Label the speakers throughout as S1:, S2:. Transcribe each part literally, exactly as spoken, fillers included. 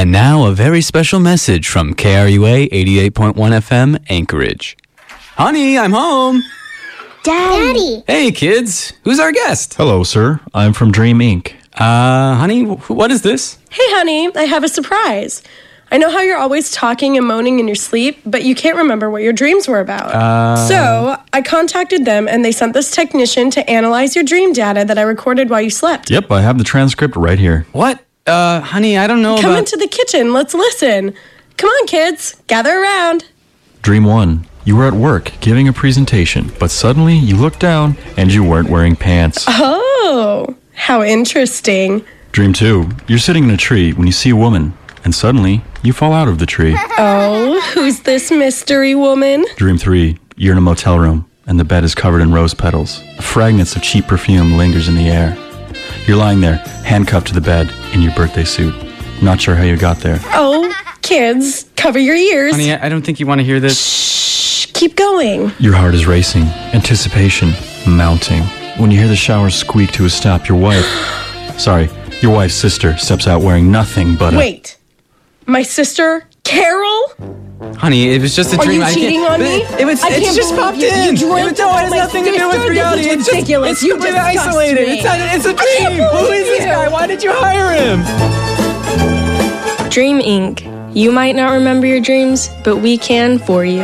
S1: And now a very special message from K R U A eighty-eight point one F M, Anchorage. Honey, I'm home.
S2: Daddy.
S1: Hey, kids. Who's our guest?
S3: Hello, sir. I'm from Dream Incorporated.
S1: Uh, honey, wh- what is this?
S4: Hey, honey, I have a surprise. I know how you're always talking and moaning in your sleep, but you can't remember what your dreams were about.
S1: Uh...
S4: So I contacted them, and they sent this technician to analyze your dream data that I recorded while you slept.
S3: Yep, I have the transcript right here.
S1: What? Uh, honey, I don't know
S4: Come
S1: about...
S4: into the kitchen. Let's listen. Come on, kids. Gather around.
S3: Dream one. You were at work giving a presentation, but suddenly you looked down and you weren't wearing pants.
S4: Oh, how interesting.
S3: Dream two. You're sitting in a tree when you see a woman, and suddenly you fall out of the tree.
S4: Oh, who's this mystery woman?
S3: Dream three. You're in a motel room, and the bed is covered in rose petals. Fragments of cheap perfume lingers in the air. You're lying there, handcuffed to the bed in your birthday suit. Not sure how you got there.
S4: Oh, kids, cover your ears.
S1: Honey, I I don't think you want to hear this.
S4: Shh, keep going.
S3: Your heart is racing, anticipation mounting. When you hear the shower squeak to a stop, your wife, sorry, your wife's sister steps out wearing nothing but a...
S4: Wait, my sister, Carol?
S1: Honey, it was just a
S4: Are
S1: dream.
S4: you
S1: I
S4: cheating
S1: can't,
S4: on me?
S1: It, it was.
S4: I
S1: It's
S4: can't
S1: just
S4: believe
S1: popped
S4: you.
S1: in.
S4: You dreamt
S1: It, no, it has
S4: about my
S1: nothing to do with
S4: sister.
S1: reality.
S4: This is
S1: It's just,
S4: ridiculous.
S1: it's
S4: You
S1: completely
S4: disgust
S1: isolated.
S4: me.
S1: It's not. It's a
S4: I can't
S1: dream. Who is this
S4: believe
S1: guy?
S4: you.
S1: Why did you hire him?
S5: Dream Incorporated. You might not remember your dreams, but we can for you.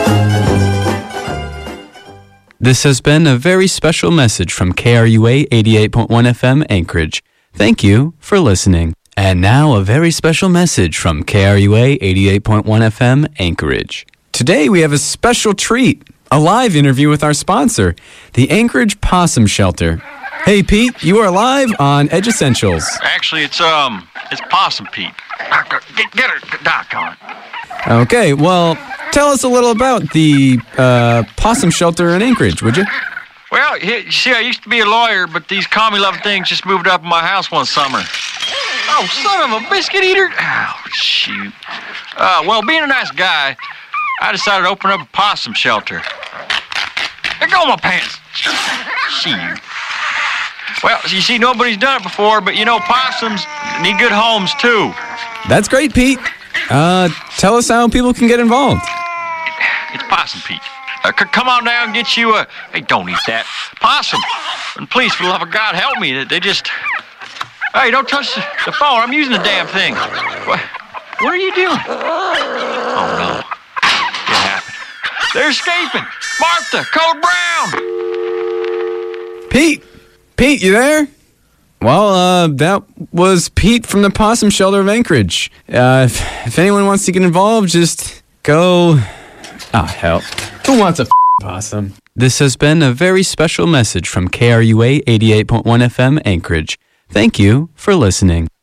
S1: This has been a very special message from K R U A eighty-eight point one F M, Anchorage. Thank you for listening. And now a very special message from K R U A eighty-eight point one F M, Anchorage. Today we have a special treat, a live interview with our sponsor, the Anchorage Possum Shelter. Hey Pete, you are live on Edge Essentials.
S6: Actually, it's um, it's Possum Pete. Get, get her, Doc, on.
S1: Okay, well, tell us a little about the uh, Possum Shelter in Anchorage, would you?
S6: Well, you see, I used to be a lawyer, but these commie-loving things just moved up in my house one summer. Oh, son of a biscuit eater! Oh, shoot. Uh, well, being a nice guy, I decided to open up a possum shelter. There go my pants. Shoot. Well, you see, nobody's done it before, but you know, possums need good homes, too.
S1: That's great, Pete. Uh, tell us how people can get involved.
S6: It's Possum Pete. Uh, c- come on down and get you a... Hey, don't eat that. Possum. And please, for the love of God, help me. They, they just... Hey, don't touch the, the phone. I'm using the damn thing. What, what are you doing? Oh, no. It happened. They're escaping. Martha, Code Brown.
S1: Pete! Pete, you there? Well, uh, that was Pete from the Possum Shelter of Anchorage. Uh, if, if anyone wants to get involved, just go... Oh, hell. Who wants a f- possum? This has been a very special message from K R U A eighty-eight point one F M, Anchorage. Thank you for listening.